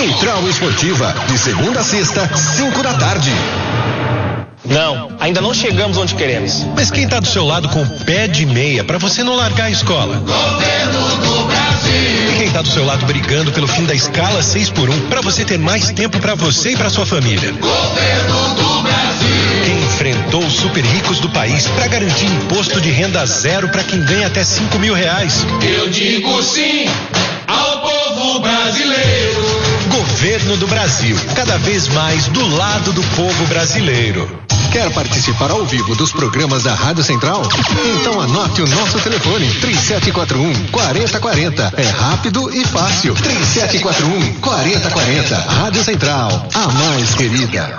Central Esportiva, de segunda a sexta, 5 da tarde. Não, ainda não chegamos onde queremos. Mas quem tá do seu lado com o pé de meia pra você não largar a escola? Governo do Brasil. E quem tá do seu lado brigando pelo fim da escala 6x1 pra você ter mais tempo pra você e pra sua família? Governo do Brasil. Quem enfrentou os super ricos do país pra garantir imposto de renda zero pra quem ganha até R$5.000? Eu digo sim ao povo brasileiro. Governo do Brasil, cada vez mais do lado do povo brasileiro. Quer participar ao vivo dos programas da Rádio Central? Então anote o nosso telefone, 3741-4040. É rápido e fácil. 3741-4040. Rádio Central, a mais querida.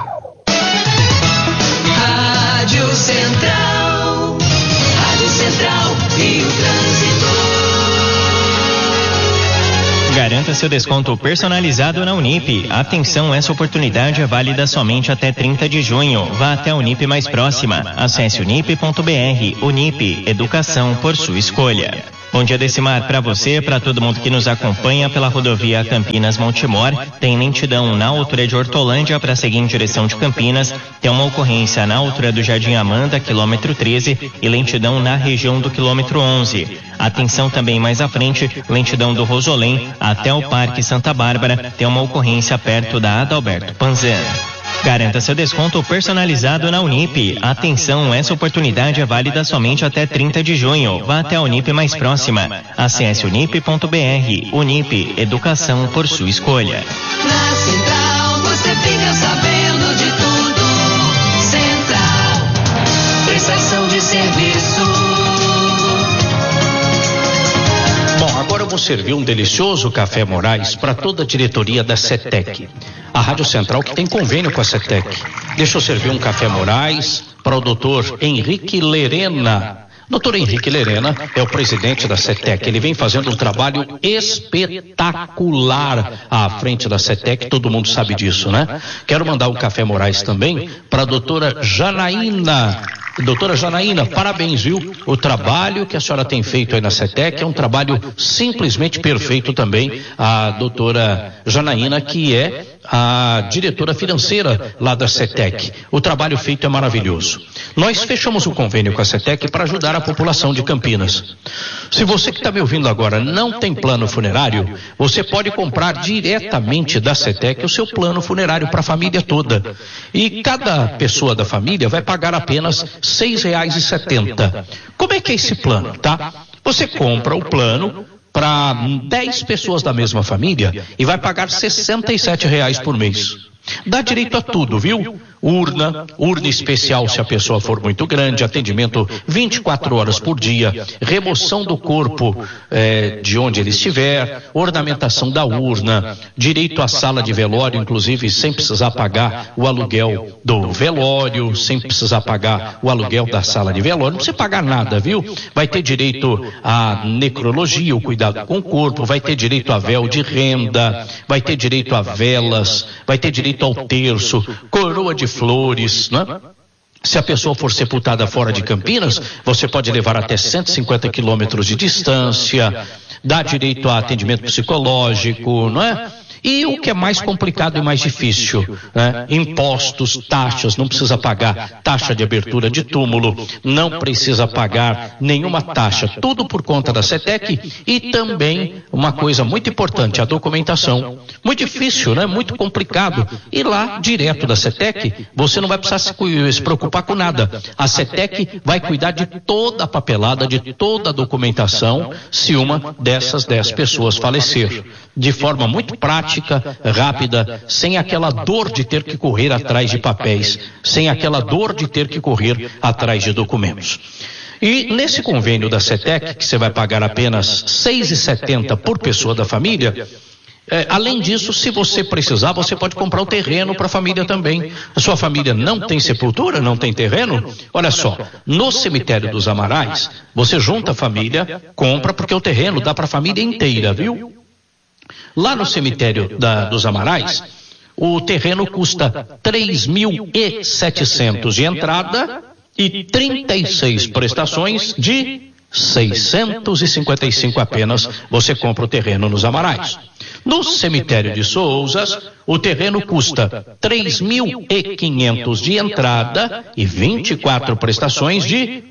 Rádio Central. Rádio Central e o trânsito. Garanta seu desconto personalizado na Unip. Atenção, essa oportunidade é válida somente até 30 de junho. Vá até a Unip mais próxima. Acesse unip.br. Unip, educação por sua escolha. Bom dia, Decimar, para você, para todo mundo que nos acompanha pela rodovia Campinas-Montemor. Tem lentidão na altura de Hortolândia para seguir em direção de Campinas. Tem uma ocorrência na altura do Jardim Amanda, quilômetro 13, e lentidão na região do quilômetro 11. Atenção também mais à frente, lentidão do Rosolém até o Parque Santa Bárbara. Tem uma ocorrência perto da Adalberto Panzan. Garanta seu desconto personalizado na Unip. Atenção, essa oportunidade é válida somente até 30 de junho. Vá até a Unip mais próxima. Acesse unip.br. Unip, educação por sua escolha. Na Central você fica sabendo de tudo. Central, prestação de serviço. Bom, agora eu vou servir um delicioso café Moraes para toda a diretoria da CETEC. A Rádio Central que tem convênio com a CETEC. Deixa eu servir um café Moraes para o doutor Henrique Lerena. Doutor Henrique Lerena é o presidente da CETEC. Ele vem fazendo um trabalho espetacular à frente da CETEC, todo mundo sabe disso, né? Quero mandar um café Moraes também para a doutora Janaína. Doutora Janaína, parabéns, viu? O trabalho que a senhora tem feito aí na CETEC é um trabalho simplesmente perfeito também. A doutora Janaína, que é a diretora financeira lá da CETEC. O trabalho feito é maravilhoso. Nós fechamos o convênio com a CETEC para ajudar a população de Campinas. Se você que está me ouvindo agora não tem plano funerário, você pode comprar diretamente da CETEC o seu plano funerário para a família toda. E cada pessoa da família vai pagar apenas R$6,70. Como é que é esse plano, tá? Você compra o plano para 10 pessoas da mesma família e vai pagar R$67 por mês. Dá direito a tudo, viu? Urna especial se a pessoa for muito grande, atendimento 24 horas por dia, remoção do corpo de onde ele estiver, ornamentação da urna, direito à sala de velório, inclusive sem precisar pagar o aluguel do velório, sem precisar pagar o aluguel da sala de velório, não precisa pagar nada, viu? Vai ter direito à necrologia, o cuidado com o corpo, vai ter direito a véu de renda, vai ter direito a velas, vai ter direito ao terço, coroa de flores, né? Se a pessoa for sepultada fora de Campinas, você pode levar até 150 quilômetros de distância, dá direito a atendimento psicológico, não é? E o que é mais complicado e mais difícil, né? Impostos, taxas, não precisa pagar taxa de abertura de túmulo, não precisa pagar nenhuma taxa, tudo por conta da CETEC. E também uma coisa muito importante, a documentação. Muito difícil, né? Muito complicado. E lá, direto da CETEC, você não vai precisar se preocupar com nada. A CETEC vai cuidar de toda a papelada, de toda a documentação, se uma dessas 10 pessoas falecer. De forma muito prática, rápida, sem aquela dor de ter que correr atrás de papéis, sem aquela dor de ter que correr atrás de documentos. E nesse convênio da CETEC, que você vai pagar apenas R$6,70 por pessoa da família, além disso, se você precisar, você pode comprar o terreno para a família também. A sua família não tem sepultura, não tem terreno? Olha só, no cemitério dos Amarais, você junta a família, compra, porque o terreno dá para a família inteira, viu? Lá no cemitério dos Amarais, o terreno custa R$3.700 de entrada e 36 prestações de R$655 apenas. Você compra o terreno nos Amarais. No cemitério de Sousas, o terreno custa 3.500 de entrada e 24 prestações de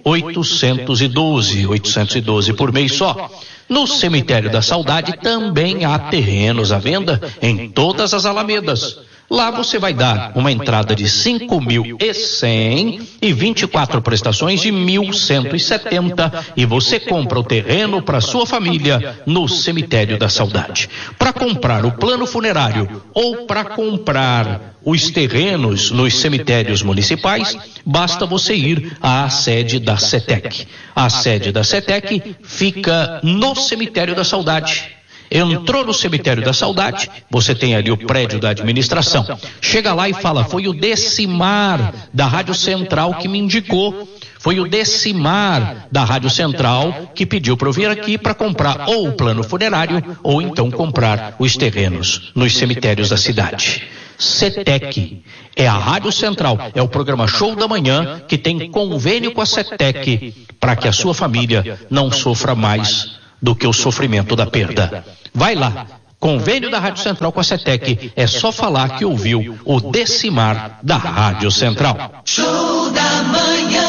812 por mês só. No cemitério da Saudade também há terrenos à venda em todas as alamedas. Lá você vai dar uma entrada de 5.100 e 24 prestações de 1.170 e você compra o terreno para sua família no cemitério da Saudade. Para comprar o plano funerário ou para comprar os terrenos nos cemitérios municipais, basta você ir à sede da CETEC. A sede da CETEC fica no cemitério da Saudade. Entrou no cemitério da Saudade, você tem ali o prédio da administração. Chega lá e fala, foi o Decimar da Rádio Central que me indicou. Foi o Decimar da Rádio Central que pediu para eu vir aqui para comprar ou o plano funerário ou então comprar os terrenos nos cemitérios da cidade. CETEC é a Rádio Central, é o programa Show da Manhã que tem convênio com a CETEC para que a sua família não sofra mais do que o sofrimento da perda. Vai lá, convênio da Rádio Central com a CETEC, é só falar que ouviu o Decimar da Rádio Central. Show da Manhã.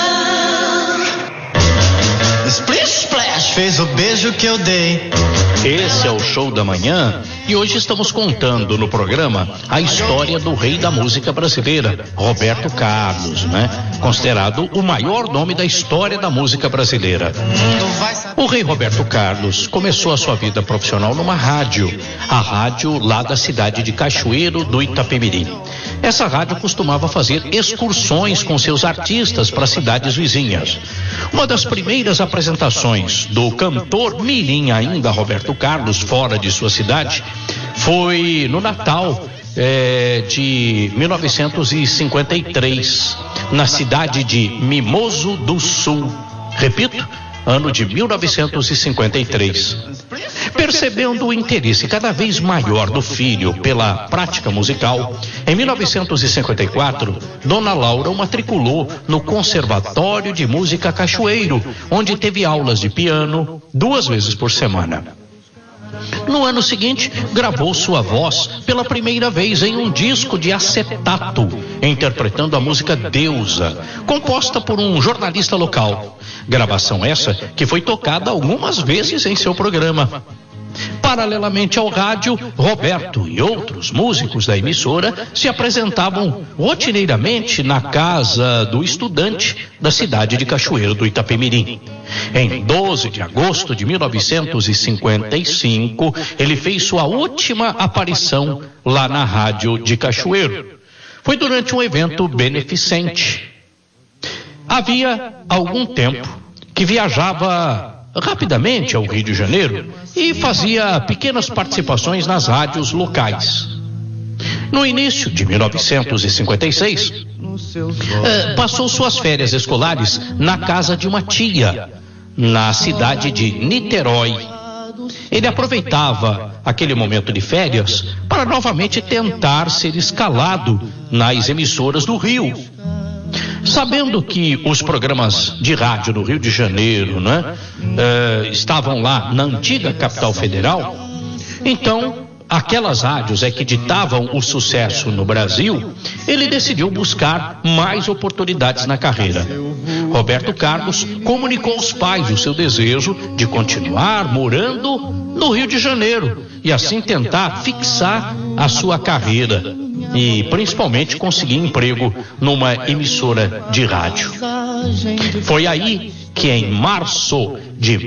Splish Splash fez o beijo que eu dei. Esse é o Show da Manhã e hoje estamos contando no programa a história do rei da música brasileira, Roberto Carlos, né? Considerado o maior nome da história da música brasileira. O rei Roberto Carlos começou a sua vida profissional numa rádio, a rádio lá da cidade de Cachoeiro do Itapemirim. Essa rádio costumava fazer excursões com seus artistas para cidades vizinhas. Uma das primeiras apresentações do cantor mirim ainda, Roberto Carlos, fora de sua cidade, foi no Natal de 1953, na cidade de Mimoso do Sul. Repito, ano de 1953. Percebendo o interesse cada vez maior do filho pela prática musical, em 1954, Dona Laura o matriculou no Conservatório de Música Cachoeiro, onde teve aulas de piano 2 vezes por semana. No ano seguinte, gravou sua voz pela primeira vez em um disco de acetato, interpretando a música Deusa, composta por um jornalista local. Gravação essa que foi tocada algumas vezes em seu programa. Paralelamente ao rádio, Roberto e outros músicos da emissora se apresentavam rotineiramente na casa do estudante da cidade de Cachoeiro do Itapemirim. Em 12 de agosto de 1955, ele fez sua última aparição lá na rádio de Cachoeiro. Foi durante um evento beneficente. Havia algum tempo que viajava rapidamente ao Rio de Janeiro e fazia pequenas participações nas rádios locais. No início de 1956, passou suas férias escolares na casa de uma tia, na cidade de Niterói. Ele aproveitava aquele momento de férias para novamente tentar ser escalado nas emissoras do Rio. Sabendo que os programas de rádio no Rio de Janeiro, né, estavam lá na antiga capital federal, então aquelas rádios que ditavam o sucesso no Brasil, ele decidiu buscar mais oportunidades na carreira. Roberto Carlos comunicou aos pais o seu desejo de continuar morando no Rio de Janeiro e assim tentar fixar a sua carreira e principalmente conseguir emprego numa emissora de rádio. Foi aí que em março de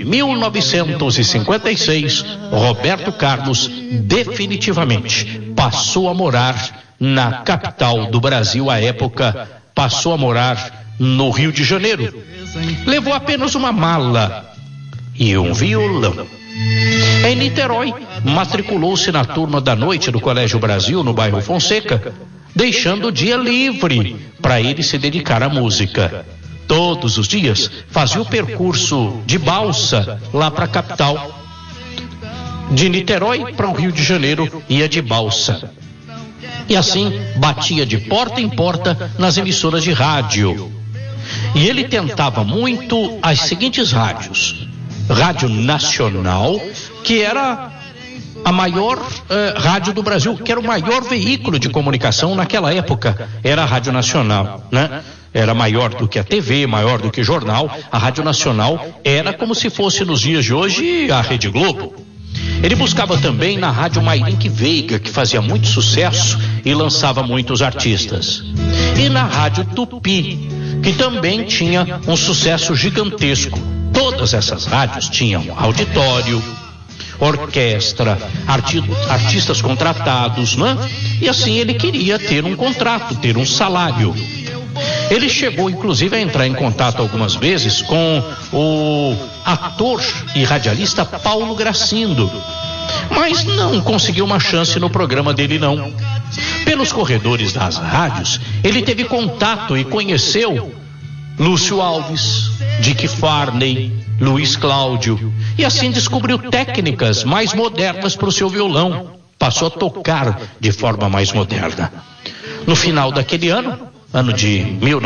1956, Roberto Carlos definitivamente passou a morar na capital do Brasil à época, passou a morar no Rio de Janeiro. Levou apenas uma mala e um violão. Em Niterói, matriculou-se na turma da noite do Colégio Brasil, no bairro Fonseca, deixando o dia livre para ele se dedicar à música. Todos os dias fazia o percurso de balsa lá para a capital. De Niterói para o Rio de Janeiro ia de balsa. E assim batia de porta em porta nas emissoras de rádio. E ele tentava muito as seguintes rádios: Rádio Nacional, que era a maior rádio do Brasil, que era o maior veículo de comunicação naquela época, era a Rádio Nacional, né? Era maior do que a TV, maior do que jornal. A Rádio Nacional era como se fosse nos dias de hoje a Rede Globo. Ele buscava também na Rádio Mairink Veiga, que fazia muito sucesso e lançava muitos artistas. E na Rádio Tupi, que também tinha um sucesso gigantesco. Todas essas rádios tinham auditório, orquestra, artistas contratados, né? E assim ele queria ter um contrato, ter um salário. Ele chegou inclusive a entrar em contato algumas vezes com o ator e radialista Paulo Gracindo, mas não conseguiu uma chance no programa dele não. Pelos corredores das rádios, ele teve contato e conheceu Lúcio Alves, Dick Farney, Luiz Cláudio, e assim descobriu técnicas mais modernas para o seu violão. Passou a tocar de forma mais moderna. No final daquele ano de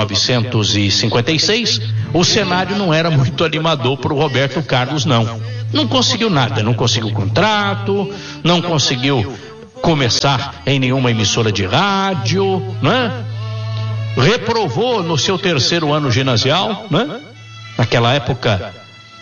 1956, o cenário não era muito animador para o Roberto Carlos, não. Não conseguiu nada, não conseguiu contrato, não conseguiu começar em nenhuma emissora de rádio, né? Reprovou no seu terceiro ano ginasial, né? Naquela época,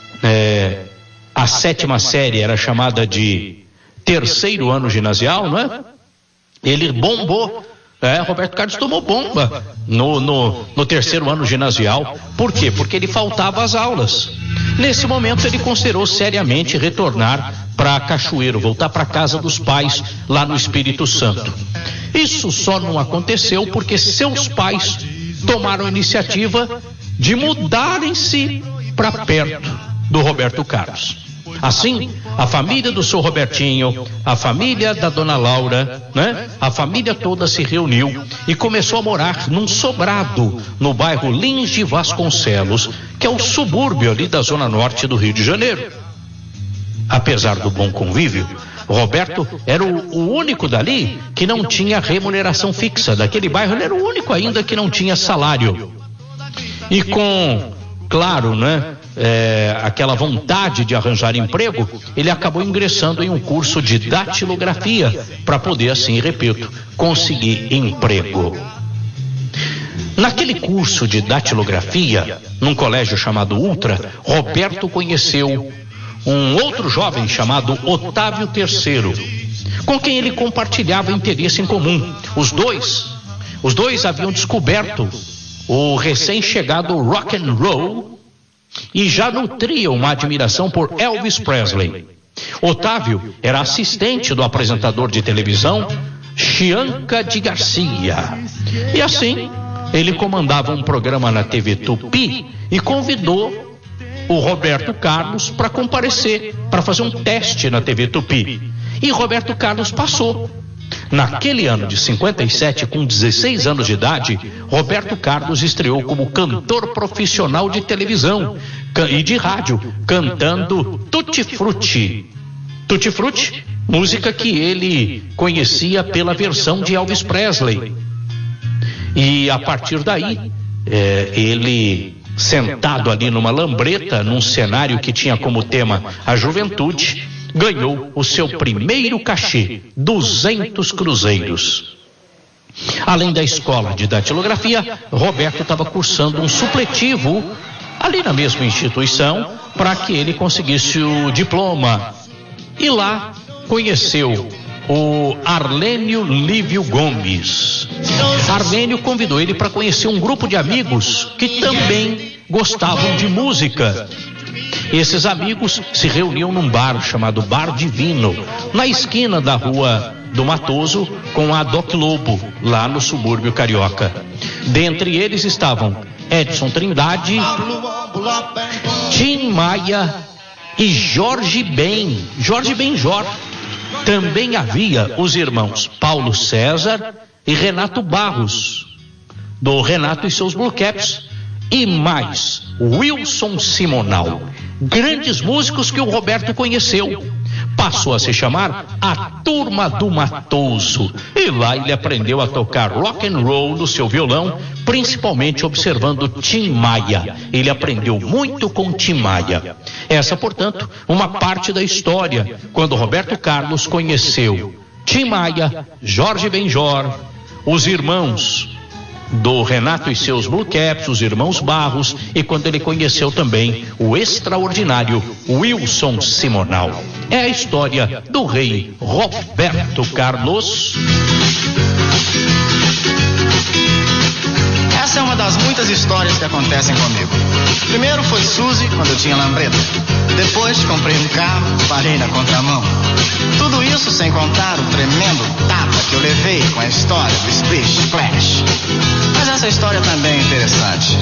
a 7ª série era chamada de terceiro ano ginasial, né? Ele bombou. Roberto Carlos tomou bomba no terceiro ano ginasial. Por quê? Porque ele faltava às aulas. Nesse momento ele considerou seriamente retornar para Cachoeiro, voltar para casa dos pais lá no Espírito Santo. Isso só não aconteceu porque seus pais tomaram a iniciativa de mudarem-se para perto do Roberto Carlos. Assim, a família do seu Robertinho, a família da dona Laura, né? A família toda se reuniu e começou a morar num sobrado no bairro Lins de Vasconcelos, que é o subúrbio ali da zona norte do Rio de Janeiro. Apesar do bom convívio, Roberto era o único dali que não tinha remuneração fixa. Daquele bairro ele era o único ainda que não tinha salário. E com, claro, né? Aquela vontade de arranjar emprego, ele acabou ingressando em um curso de datilografia para poder, assim, repito, conseguir emprego. Naquele curso de datilografia, num colégio chamado Ultra, Roberto conheceu um outro jovem chamado Otávio III, com quem ele compartilhava interesse em comum. Os dois haviam descoberto o recém-chegado rock and roll e já nutriam uma admiração por Elvis Presley. Otávio era assistente do apresentador de televisão Chianca de Garcia. E assim, ele comandava um programa na TV Tupi e convidou o Roberto Carlos para comparecer, para fazer um teste na TV Tupi. E Roberto Carlos passou. Naquele ano de 57, com 16 anos de idade, Roberto Carlos estreou como cantor profissional de televisão e de rádio, cantando Tutti Frutti. Tutti Frutti, música que ele conhecia pela versão de Elvis Presley. E a partir daí, ele, sentado ali numa lambreta, num cenário que tinha como tema a juventude, ganhou o seu primeiro cachê, 200 cruzeiros. Além da escola de datilografia, Roberto estava cursando um supletivo ali na mesma instituição para que ele conseguisse o diploma. E lá conheceu o Arlênio Lívio Gomes. Arlênio convidou ele para conhecer um grupo de amigos que também gostavam de música. Esses amigos se reuniam num bar chamado Bar Divino, na esquina da Rua do Matoso com a Doc Lobo, lá no subúrbio carioca. Dentre eles estavam Edson Trindade, Tim Maia e Jorge Benjor. Também havia os irmãos Paulo César e Renato Barros, do Renato e seus Blue Caps, e mais Wilson Simonal. Grandes músicos que o Roberto conheceu. passou a se chamar A Turma do Matoso. E lá ele aprendeu a tocar rock and roll no seu violão, principalmente observando Tim Maia. Ele aprendeu muito com Tim Maia. Essa, portanto, uma parte da história, quando Roberto Carlos conheceu Tim Maia, Jorge Benjor, os irmãos do Renato e seus Blue Caps, os irmãos Barros, e quando ele conheceu também o extraordinário Wilson Simonal. É a história do rei Roberto Carlos. Essa é uma das muitas histórias que acontecem comigo. Primeiro foi Suzy, quando eu tinha lambreta. Depois comprei um carro, parei na contramão. Tudo isso sem contar o tremendo tapa que eu levei com a história do Splish Splash. Mas essa história também é interessante.